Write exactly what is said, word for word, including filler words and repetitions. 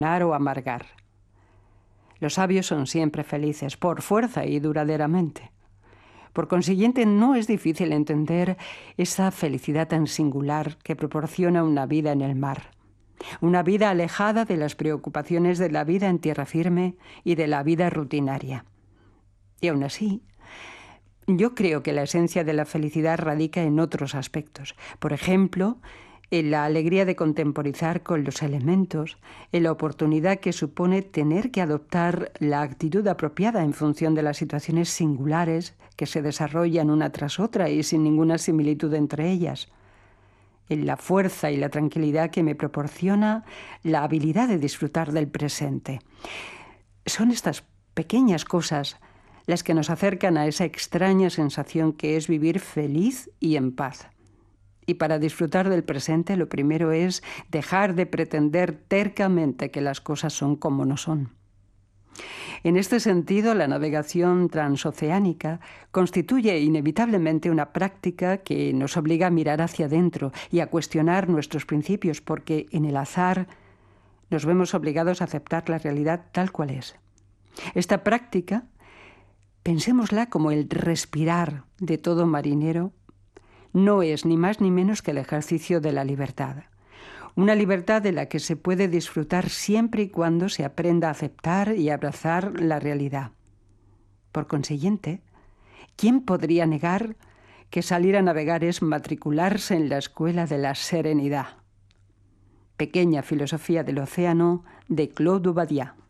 o amargar. Los sabios son siempre felices, por fuerza y duraderamente. Por consiguiente, no es difícil entender esa felicidad tan singular que proporciona una vida en el mar. Una vida alejada de las preocupaciones de la vida en tierra firme y de la vida rutinaria. Y aún así, yo creo que la esencia de la felicidad radica en otros aspectos. Por ejemplo, en la alegría de contemporizar con los elementos, en la oportunidad que supone tener que adoptar la actitud apropiada en función de las situaciones singulares que se desarrollan una tras otra y sin ninguna similitud entre ellas, en la fuerza y la tranquilidad que me proporciona la habilidad de disfrutar del presente. Son estas pequeñas cosas las que nos acercan a esa extraña sensación que es vivir feliz y en paz. Y para disfrutar del presente, lo primero es dejar de pretender tercamente que las cosas son como no son. En este sentido, la navegación transoceánica constituye inevitablemente una práctica que nos obliga a mirar hacia adentro y a cuestionar nuestros principios, porque en el azar nos vemos obligados a aceptar la realidad tal cual es. Esta práctica, pensémosla como el respirar de todo marinero, no es ni más ni menos que el ejercicio de la libertad. Una libertad de la que se puede disfrutar siempre y cuando se aprenda a aceptar y abrazar la realidad. Por consiguiente, ¿quién podría negar que salir a navegar es matricularse en la escuela de la serenidad? Pequeña filosofía del océano de Claude Obadia.